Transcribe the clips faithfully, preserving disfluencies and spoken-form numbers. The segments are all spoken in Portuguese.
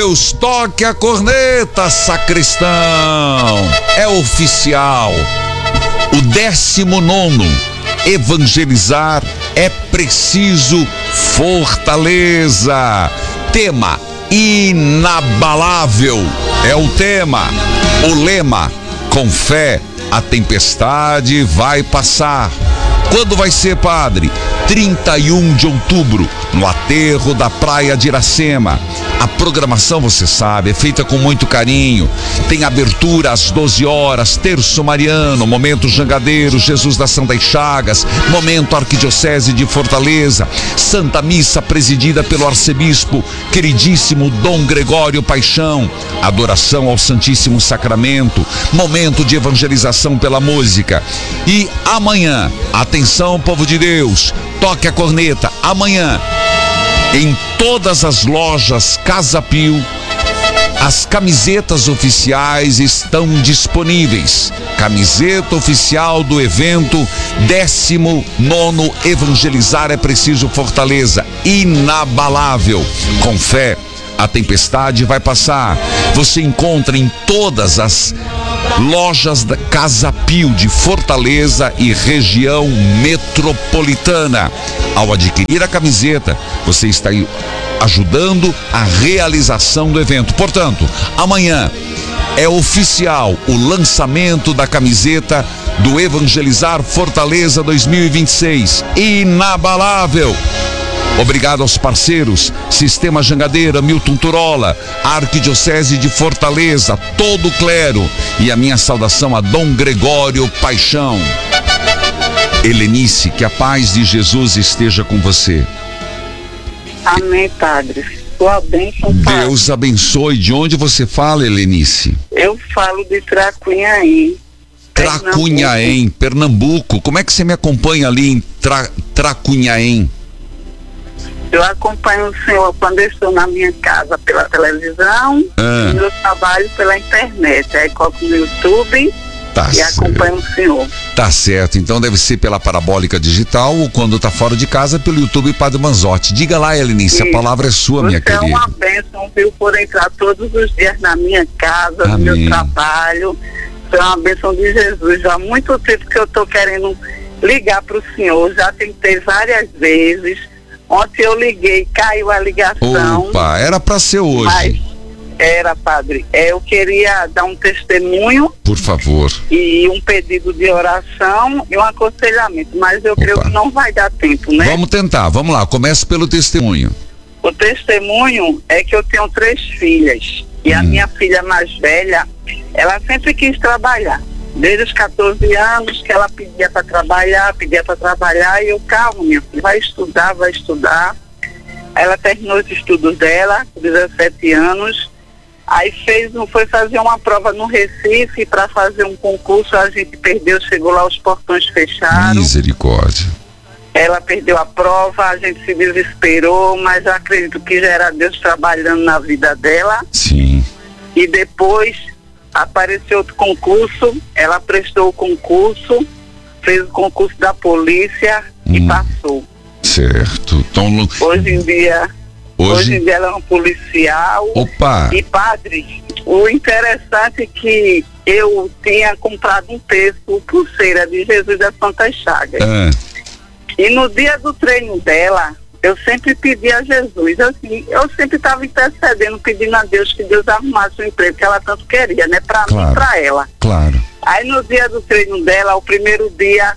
Deus, toque a corneta, sacristão. É oficial. O décimo nono, evangelizar é preciso fortaleza. Tema inabalável é o tema. O lema, com fé, a tempestade vai passar. Quando vai ser, padre? trinta e um de outubro, no aterro da Praia de Iracema. A programação, você sabe, é feita com muito carinho. Tem abertura às doze horas, terço mariano, momento jangadeiro, Jesus das Santas Chagas, momento Arquidiocese de Fortaleza, Santa Missa presidida pelo arcebispo queridíssimo Dom Gregório Paixão, adoração ao Santíssimo Sacramento, momento de evangelização pela música. E amanhã, atenção, povo de Deus, toque a corneta. Amanhã, em todas as lojas Casa Pio, as camisetas oficiais estão disponíveis. Camiseta oficial do evento décimo nono Evangelizar é Preciso Fortaleza. Inabalável. Com fé, a tempestade vai passar. Você encontra em todas as lojas da Casa Pio de Fortaleza e região metropolitana. Ao adquirir a camiseta, você está ajudando a realização do evento. Portanto, amanhã é oficial o lançamento da camiseta do Evangelizar Fortaleza dois mil e vinte e seis. Inabalável. Obrigado aos parceiros, Sistema Jangadeira, Milton Turola, Arquidiocese de Fortaleza, todo o clero, e a minha saudação a Dom Gregório Paixão. Helenice, que a paz de Jesus esteja com você. Amém, padre. Sua bênção, padre. Deus abençoe. De onde você fala, Helenice? Eu falo de Tracunhaém. Tracunhaém, Pernambuco. Como é que você me acompanha ali em Tra... Tracunhaém? Eu acompanho o senhor quando eu estou na minha casa pela televisão, ah. e eu trabalho pela internet. Aí coloco no YouTube tá e certo. acompanho o senhor. Tá certo, então deve ser pela parabólica digital ou quando tá fora de casa pelo YouTube Padre Manzotti. Diga lá, Helenice, a palavra é sua, Você minha é querida. É uma bênção, viu, por entrar todos os dias na minha casa, Amém. no meu trabalho. Isso é uma bênção de Jesus. Já há muito tempo que eu estou querendo ligar para o senhor, já tentei várias vezes. Ontem eu liguei, caiu a ligação. Opa, era para ser hoje. Mas era, padre. É, eu queria dar um testemunho. Por favor. E um pedido de oração e um aconselhamento. Mas eu Opa. creio que não vai dar tempo, né? Vamos tentar, vamos lá. Comece pelo testemunho. O testemunho é que eu tenho três filhas. E hum. a minha filha mais velha, ela sempre quis trabalhar. Desde os catorze anos que ela pedia para trabalhar, pedia para trabalhar, e eu, calma, minha filha, vai estudar, vai estudar. Aí ela terminou os estudos dela, com dezessete anos, aí fez, foi fazer uma prova no Recife para fazer um concurso, a gente perdeu, chegou lá, os portões fecharam. Misericórdia. Ela perdeu a prova, a gente se desesperou, mas eu acredito que já era Deus trabalhando na vida dela. Sim. E depois apareceu outro concurso, ela prestou o concurso, fez o concurso da polícia hum. e passou. Certo. Então, hoje em dia, hoje... hoje em dia ela é uma policial. Opa! E padre, o interessante é que eu tinha comprado um terço, pulseira de Jesus das Santas Chagas. Ah. E no dia do treino dela, eu sempre pedi a Jesus, assim, eu sempre estava intercedendo, pedindo a Deus que Deus arrumasse o emprego que ela tanto queria, né, para claro, mim e para ela. Claro. Aí no dia do treino dela, o primeiro dia,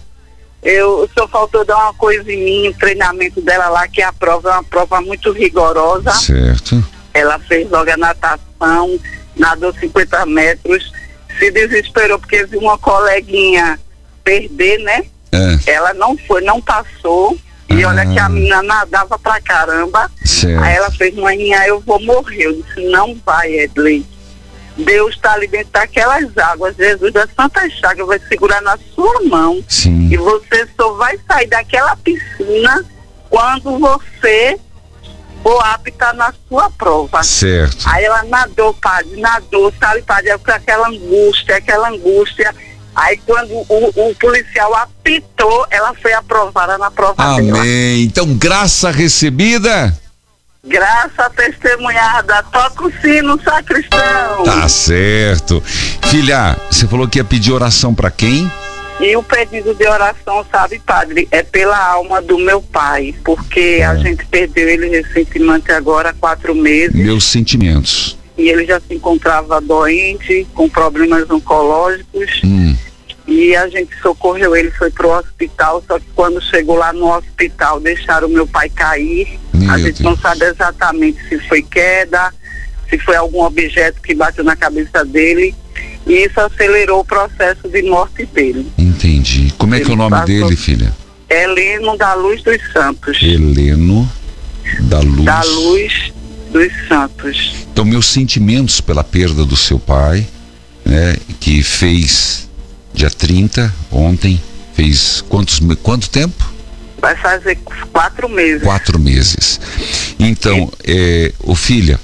eu só faltou dar uma coisa em mim, o treinamento dela lá, que a prova é uma prova muito rigorosa. Certo. Ela fez logo a natação, nadou cinquenta metros, se desesperou porque viu uma coleguinha perder, né? É. Ela não foi, não passou. E olha que a menina nadava pra caramba. Certo. Aí ela fez, maninha, eu vou morrer. Eu disse, não vai, Edley. Deus está ali dentro daquelas águas. Jesus das Santas Chagas vai segurar na sua mão. Sim. E você só vai sair daquela piscina quando você for apta na sua prova. Certo. Aí ela nadou, padre, nadou, sabe, padre, com aquela angústia, aquela angústia. Aí quando o, o policial apitou, ela foi aprovada na prova Amém. dela. Então, graça recebida? Graça testemunhada, toca o sino, sacristão. Tá certo. Filha, você falou que ia pedir oração pra quem? E o pedido de oração, sabe, padre, é pela alma do meu pai, porque Ah. a gente perdeu ele recentemente agora há quatro meses. Meus sentimentos. E ele já se encontrava doente, com problemas oncológicos. Hum. E a gente socorreu ele, foi pro hospital, só que quando chegou lá no hospital, deixaram o meu pai cair. Meu a gente Deus. não sabe exatamente se foi queda, se foi algum objeto que bateu na cabeça dele. E isso acelerou o processo de morte dele. Entendi. Como é que é o Ele nome passou- dele, filha? Heleno da Luz dos Santos. Heleno da Luz. Da Luz dos Santos. Então, meus sentimentos pela perda do seu pai, né, que fez dia trinta, ontem, fez quantos, me- quanto tempo? Vai fazer quatro meses. Quatro meses. Então, é, ô filha,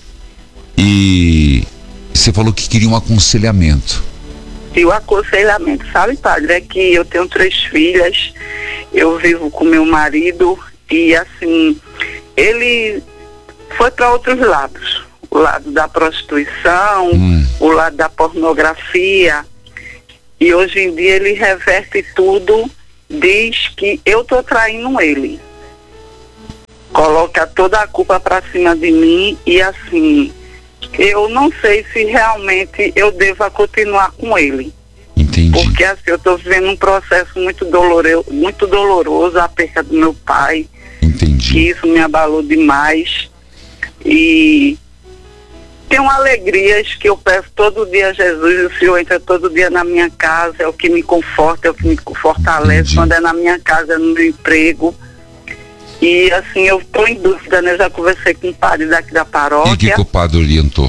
e você falou que queria um aconselhamento. E o aconselhamento, sabe, padre, é que eu tenho três filhas, eu vivo com meu marido e, assim, ele foi para outros lados. O lado da prostituição, Hum. o lado da pornografia. E hoje em dia ele reverte tudo, diz que eu tô traindo ele. Coloca toda a culpa para cima de mim e, assim, eu não sei se realmente eu devo continuar com ele. Entendi. Porque, assim, eu estou vivendo um processo muito doloroso, muito doloroso, a perda do meu pai, que Entendi. isso me abalou demais. E tenho alegrias que eu peço todo dia a Jesus, o Senhor entra todo dia na minha casa, é o que me conforta, é o que me fortalece. Entendi. Quando é na minha casa, é no meu emprego. E, assim, eu estou em dúvida, né? Eu já conversei com o padre daqui da E o que, paróquia. que o padre orientou?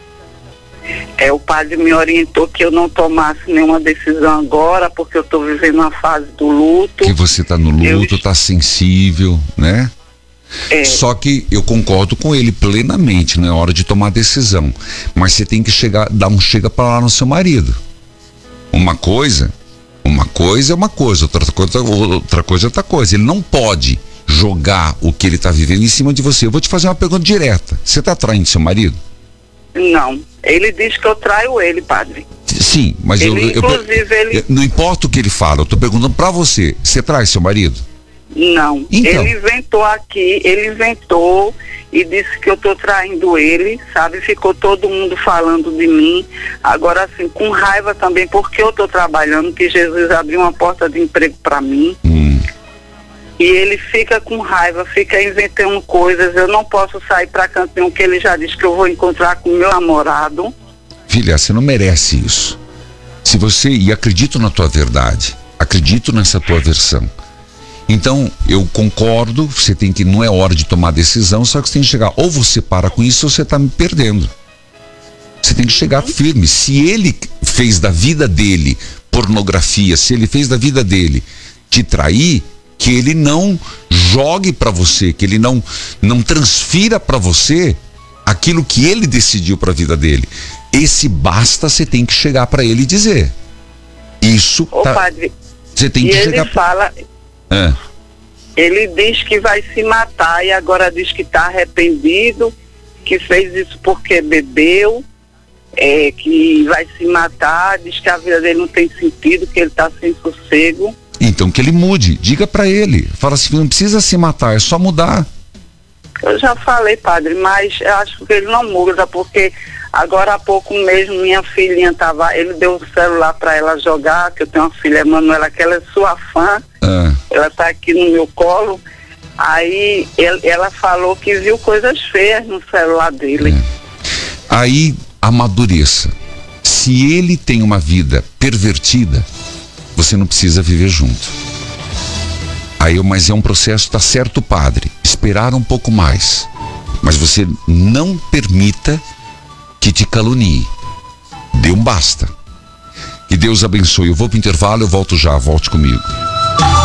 É, o padre me orientou que eu não tomasse nenhuma decisão agora, porque eu estou vivendo uma fase do luto. Que você tá no luto, Eu- tá sensível, né? É, Só que eu concordo com ele plenamente, não é hora de tomar decisão. Mas você tem que chegar, dar um chega para lá no seu marido. Uma coisa, uma coisa é uma coisa, outra coisa, outra coisa é outra coisa. Ele não pode jogar o que ele tá vivendo em cima de você. Eu vou te fazer uma pergunta direta. Você tá traindo seu marido? não. Ele diz que eu traio ele, padre. Sim, mas eu, Ele, eu, eu- inclusive, ele... eu- não importa o que ele fala, eu tô perguntando pra você. Você trai seu marido? Não. Então. Ele inventou aqui, ele inventou e disse que eu tô traindo ele, sabe? Ficou todo mundo falando de mim. Agora, assim, com raiva também, porque eu tô trabalhando, que Jesus abriu uma porta de emprego para mim. Hum. E ele fica com raiva, fica inventando coisas. Eu não posso sair para canto nenhum, que ele já disse que eu vou encontrar com meu namorado. Filha, você não merece isso. Se você, e acredito na tua verdade, acredito nessa tua versão. Então, eu concordo, você tem que, não é hora de tomar decisão, só que você tem que chegar, ou você para com isso ou você está me perdendo. Você tem que chegar firme. Se ele fez da vida dele pornografia, se ele fez da vida dele te trair, que ele não jogue para você, que ele não, não transfira para você aquilo que ele decidiu para a vida dele. Esse basta, você tem que chegar para ele e dizer. Isso, Ô, tá, padre, você tem e que ele chegar... fala... É. Ele diz que vai se matar e agora diz que está arrependido, que fez isso porque bebeu, é, que vai se matar, diz que a vida dele não tem sentido, que ele está sem sossego. Então que ele mude, diga pra ele, fala assim, não precisa se matar, é só mudar. Eu já falei, padre, mas eu acho que ele não muda, porque agora há pouco mesmo minha filhinha tava, ele deu o celular para ela jogar, que eu tenho uma filha, Manuela, que ela é sua fã, Ah, ela tá aqui no meu colo. Aí ele- ela falou que viu coisas feias no celular dele. aí amadureça. Se ele tem uma vida pervertida, você não precisa viver junto. Aí, mas é um processo, tá certo, padre, esperar um pouco mais, mas você não permita que te calunie. Dê um basta. Que Deus abençoe. Eu vou pro intervalo, eu volto já, volte comigo.